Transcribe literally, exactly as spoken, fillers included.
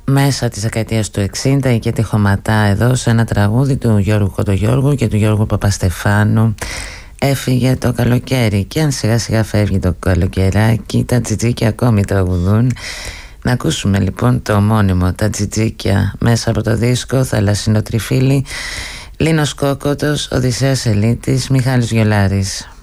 μέσα της δεκαετίας του εξήντα και τη χωματά εδώ σε ένα τραγούδι του Γιώργου Κοντογιώργου και του Γιώργου Παπαστεφάνου. Έφυγε το καλοκαίρι και αν σιγά σιγά φεύγει το καλοκαιράκι, τα τζιτζίκια ακόμη τραγουδούν. Να ακούσουμε λοιπόν το ομώνυμο «Τα τζιτζίκια» μέσα από το δίσκο «Θαλασσινό τριφύλι». Λίνος Κόκοτος, Οδυσσέας Ελίτης, Μιχάλης Γιολάρης.